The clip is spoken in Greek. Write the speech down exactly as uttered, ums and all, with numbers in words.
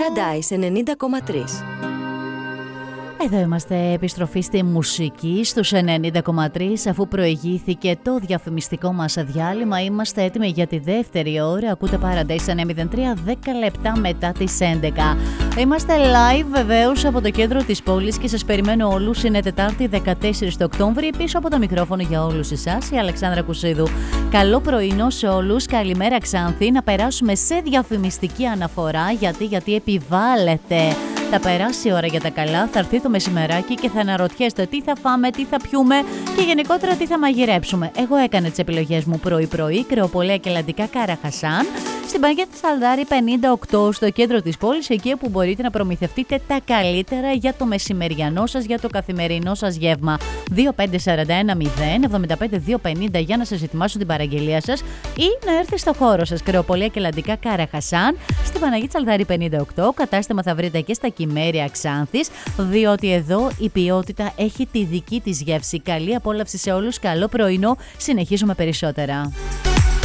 Paradise ενενήντα κόμμα τρία. Εδώ είμαστε, επιστροφή στη μουσική στους ενενήντα κόμμα τρία. Αφού προηγήθηκε το διαφημιστικό μας διάλειμμα, είμαστε έτοιμοι για τη δεύτερη ώρα. Ακούτε Paradise εννιακόσια μηδέν τρία, δέκα λεπτά μετά τις έντεκα. Είμαστε live βεβαίως από το κέντρο της πόλης και σας περιμένω όλους. Είναι Τετάρτη δεκατέσσερις του Οκτώβρη. Πίσω από το μικρόφωνο για όλους εσάς η Αλεξάνδρα Κουσίδου. Καλό πρωινό σε όλους. Καλημέρα Ξάνθη. Να περάσουμε σε διαφημιστική αναφορά. Γιατί, γιατί επιβάλλεται. Θα περάσει η ώρα για τα καλά, θα έρθει το μεσημεράκι και θα αναρωτιέστε τι θα φάμε, τι θα πιούμε και γενικότερα τι θα μαγειρέψουμε. Εγώ έκανα τις επιλογές μου πρωί-πρωί, κρεοπολέα και λαντικά Κάρα Χασάν, στην Παναγία Τσαλδάρη πενήντα οκτώ, στο κέντρο της πόλης, εκεί που μπορείτε να προμηθευτείτε τα καλύτερα για το μεσημεριανό σας, για το καθημερινό σας γεύμα. δύο πέντε τέσσερα ένα μηδέν εβδομήντα πέντε δύο πενήντα για να σας ετοιμάσω την παραγγελία σας ή να έρθει στο χώρο σας. Κρεοπολέα και λαντικά Κάρα Χασάν, στην Παναγία Τσαλδάρη πενήντα οκτώ. Κατάστημα θα βρείτε και στα Κυμέρια Ξάνθης, διότι εδώ η ποιότητα έχει τη δική της γεύση. Καλή απόλαυση σε όλους, καλό πρωινό, συνεχίζουμε περισσότερα.